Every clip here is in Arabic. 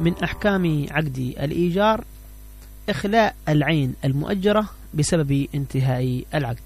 من أحكام عقد الإيجار إخلاء العين المؤجرة بسبب انتهاء العقد.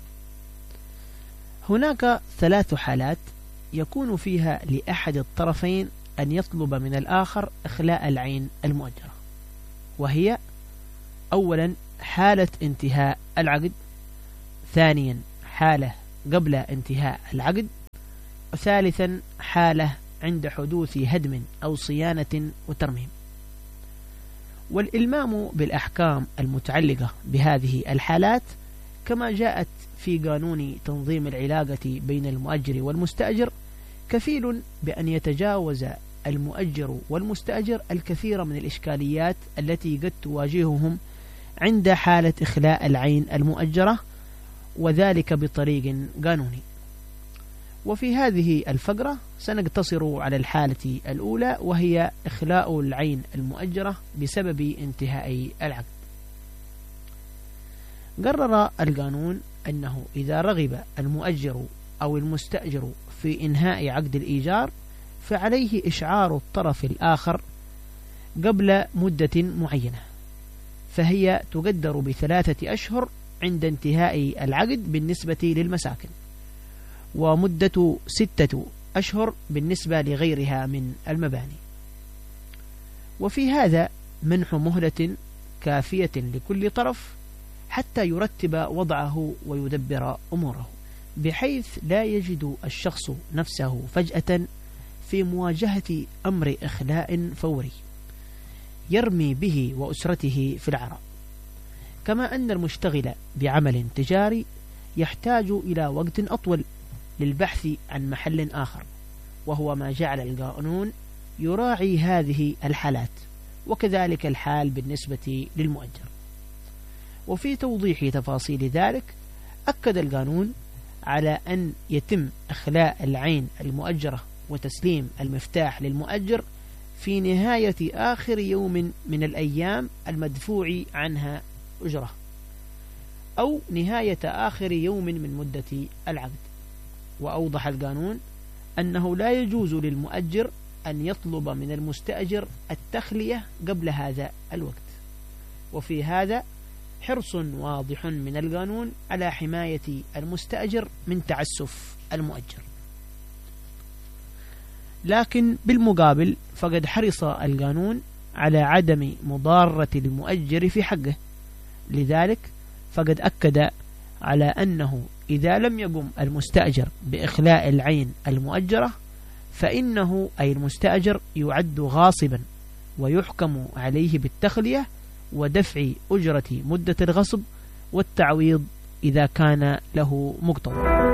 هناك 3 حالات يكون فيها لأحد الطرفين أن يطلب من الآخر إخلاء العين المؤجرة، وهي: أولا حالة انتهاء العقد، ثانيا حالة قبل انتهاء العقد، وثالثا حالة عند حدوث هدم أو صيانة وترميم. والإلمام بالأحكام المتعلقة بهذه الحالات كما جاءت في قانون تنظيم العلاقة بين المؤجر والمستأجر كفيل بأن يتجاوز المؤجر والمستأجر الكثير من الإشكاليات التي قد تواجههم عند حالة إخلاء العين المؤجرة، وذلك بطريق قانوني. وفي هذه الفقرة سنقتصر على الحالة الأولى، وهي إخلاء العين المؤجرة بسبب انتهاء العقد. قرر القانون أنه إذا رغب المؤجر أو المستأجر في إنهاء عقد الإيجار فعليه إشعار الطرف الآخر قبل مدة معينة، فهي تقدر ب3 أشهر عند انتهاء العقد بالنسبة للمساكن، ومدة 6 أشهر بالنسبة لغيرها من المباني. وفي هذا منح مهلة كافية لكل طرف حتى يرتب وضعه ويدبر أموره، بحيث لا يجد الشخص نفسه فجأة في مواجهة أمر إخلاء فوري يرمي به وأسرته في العراء. كما أن المشتغل بعمل تجاري يحتاج إلى وقت أطول للبحث عن محل آخر، وهو ما جعل القانون يراعي هذه الحالات، وكذلك الحال بالنسبة للمؤجر. وفي توضيح تفاصيل ذلك أكد القانون على أن يتم إخلاء العين المؤجرة وتسليم المفتاح للمؤجر في نهاية آخر يوم من الأيام المدفوع عنها أجرة، أو نهاية آخر يوم من مدة العقد. وأوضح القانون أنه لا يجوز للمؤجر أن يطلب من المستأجر التخلية قبل هذا الوقت. وفي هذا حرص واضح من القانون على حماية المستأجر من تعسف المؤجر. لكن بالمقابل فقد حرص القانون على عدم مضارة المؤجر في حقه، لذلك فقد أكد على أنه إذا لم يقم المستأجر بإخلاء العين المؤجرة فإنه أي المستأجر يعد غاصبا ويحكم عليه بالتخلية ودفع أجرة مدة الغصب والتعويض إذا كان له مقتضى.